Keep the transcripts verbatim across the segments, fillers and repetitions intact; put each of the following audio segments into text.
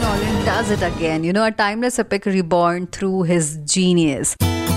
Nolan does it again. You know, a timeless epic reborn through his genius.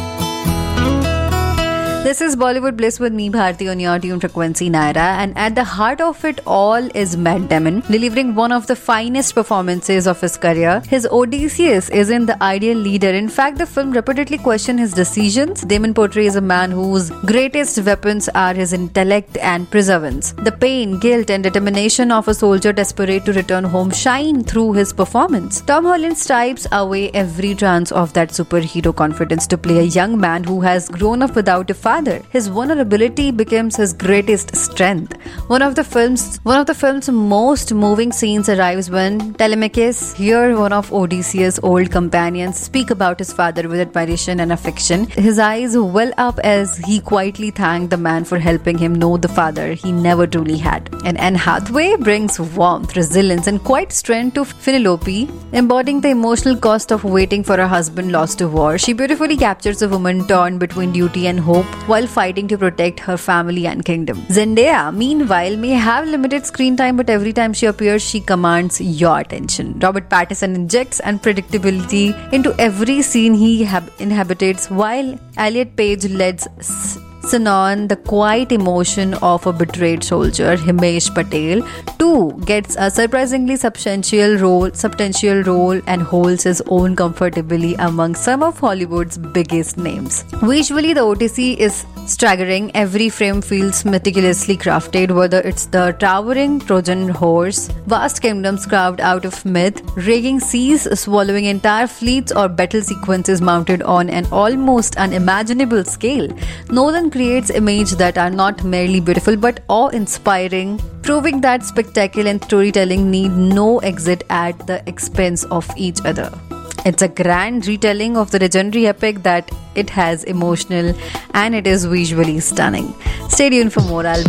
This is Bollywood Bliss with me, Bharti, on your tune frequency, Naira. And at the heart of it all is Matt Damon, delivering one of the finest performances of his career. His Odysseus isn't the ideal leader. In fact, the film repeatedly questions his decisions. Damon portrays a man whose greatest weapons are his intellect and perseverance. The pain, guilt, and determination of a soldier desperate to return home shine through his performance. Tom Holland stripes away every chance of that superhero confidence to play a young man who has grown up without a father. His vulnerability becomes his greatest strength. One of the film's one of the film's most moving scenes arrives when Telemachus hears one of Odysseus' old companions speak about his father with admiration and affection. His eyes well up as he quietly thanked the man for helping him know the father he never truly had. And Anne Hathaway brings warmth, resilience, and quiet strength to Penelope, embodying the emotional cost of waiting for her husband lost to war. She beautifully captures a woman torn between duty and hope while fighting to protect her family and kingdom. Zendaya, meanwhile, may have limited screen time, but every time she appears, she commands your attention. Robert Pattinson injects unpredictability into every scene he hab- inhabits, while Elliot Page leads S- Sinon, the quiet emotion of a betrayed soldier. Himesh Patel too gets a surprisingly substantial role, substantial role and holds his own comfortably among some of Hollywood's biggest names. Visually, the Odyssey is staggering. Every frame feels meticulously crafted, whether it's the towering Trojan horse, vast kingdoms carved out of myth, raging seas swallowing entire fleets, or battle sequences mounted on an almost unimaginable scale. Nolan creates images that are not merely beautiful but awe-inspiring, proving that spectacle and storytelling need no exit at the expense of each other. It's a grand retelling of the legendary epic that it has emotional and it is visually stunning. Stay tuned for more. I'll